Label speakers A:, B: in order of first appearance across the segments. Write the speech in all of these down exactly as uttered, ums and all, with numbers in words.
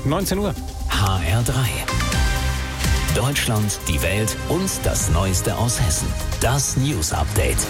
A: neunzehn Uhr.
B: H R drei. Deutschland, die Welt und das Neueste aus Hessen. Das News Update.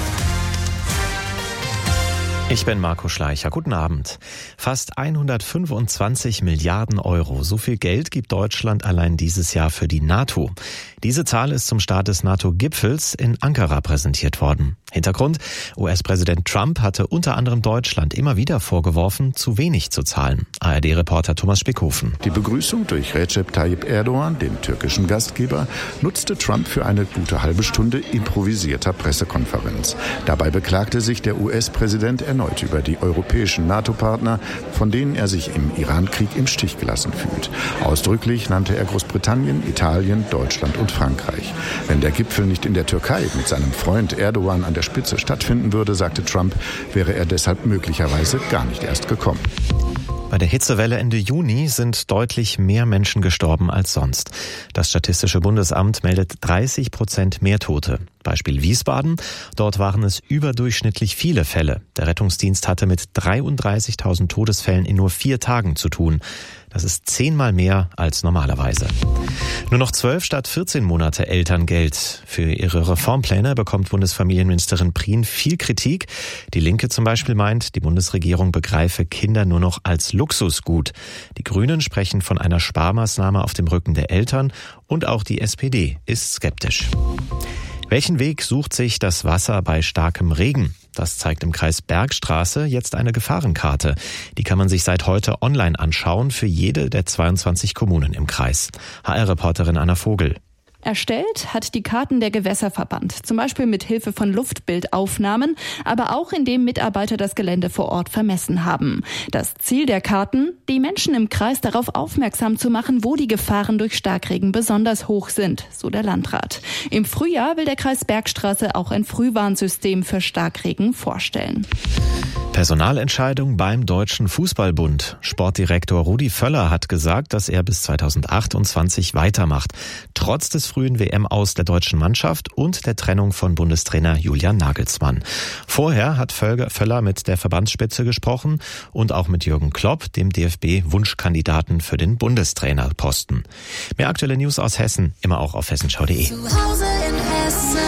C: Ich bin Marco Schleicher. Guten Abend. Fast hundertfünfundzwanzig Milliarden Euro. So viel Geld gibt Deutschland allein dieses Jahr für die NATO. Diese Zahl ist zum Start des NATO-Gipfels in Ankara präsentiert worden. Hintergrund: U S-Präsident Trump hatte unter anderem Deutschland immer wieder vorgeworfen, zu wenig zu zahlen. A R D-Reporter Thomas Spickhofen.
D: Die Begrüßung durch Recep Tayyip Erdogan, den türkischen Gastgeber, nutzte Trump für eine gute halbe Stunde improvisierter Pressekonferenz. Dabei beklagte sich der U S-Präsident erneut über die europäischen NATO-Partner, von denen er sich im Iran-Krieg im Stich gelassen fühlt. Ausdrücklich nannte er Großbritannien, Italien, Deutschland und Frankreich. Wenn der Gipfel nicht in der Türkei mit seinem Freund Erdogan an der Spitze stattfinden würde, sagte Trump, wäre er deshalb möglicherweise gar nicht erst gekommen.
C: Bei der Hitzewelle Ende Juni sind deutlich mehr Menschen gestorben als sonst. Das Statistische Bundesamt meldet dreißig Prozent mehr Tote. Beispiel Wiesbaden. Dort waren es überdurchschnittlich viele Fälle. Der Rettungsdienst hatte mit dreiunddreißigtausend Todesfällen in nur vier Tagen zu tun. Das ist zehnmal mehr als normalerweise. Nur noch zwölf statt vierzehn Monate Elterngeld. Für ihre Reformpläne bekommt Bundesfamilienministerin Prien viel Kritik. Die Linke zum Beispiel meint, die Bundesregierung begreife Kinder nur noch als Luxusgut. Die Grünen sprechen von einer Sparmaßnahme auf dem Rücken der Eltern und auch die S P D ist skeptisch. Welchen Weg sucht sich das Wasser bei starkem Regen? Das zeigt im Kreis Bergstraße jetzt eine Gefahrenkarte. Die kann man sich seit heute online anschauen für jede der zweiundzwanzig Kommunen im Kreis. H R-Reporterin Anna Vogel.
E: Erstellt hat die Karten der Gewässerverband, zum Beispiel mit Hilfe von Luftbildaufnahmen, aber auch indem Mitarbeiter das Gelände vor Ort vermessen haben. Das Ziel der Karten: die Menschen im Kreis darauf aufmerksam zu machen, wo die Gefahren durch Starkregen besonders hoch sind, so der Landrat. Im Frühjahr will der Kreis Bergstraße auch ein Frühwarnsystem für Starkregen vorstellen.
C: Personalentscheidung beim Deutschen Fußballbund. Sportdirektor Rudi Völler hat gesagt, dass er bis zweitausendachtundzwanzig weitermacht, trotz des frühen W M-Aus der deutschen Mannschaft und der Trennung von Bundestrainer Julian Nagelsmann. Vorher hat Völler mit der Verbandsspitze gesprochen und auch mit Jürgen Klopp, dem D F B-Wunschkandidaten für den Bundestrainerposten. Mehr aktuelle News aus Hessen, immer auch auf hessenschau punkt de.
F: Zu Hause in Hessen.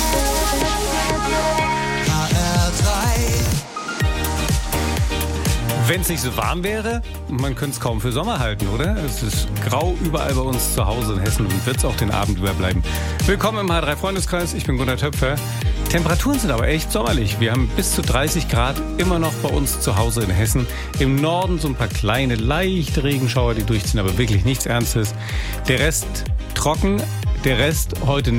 A: Wenn es nicht so warm wäre, man könnte es kaum für Sommer halten, oder? Es ist grau überall bei uns zu Hause in Hessen und wird es auch den Abend über bleiben. Willkommen im H drei Freundeskreis, ich bin Gunnar Töpfer. Temperaturen sind aber echt sommerlich. Wir haben bis zu dreißig Grad immer noch bei uns zu Hause in Hessen. Im Norden so ein paar kleine, leichte Regenschauer, die durchziehen, aber wirklich nichts Ernstes. Der Rest trocken, der Rest heute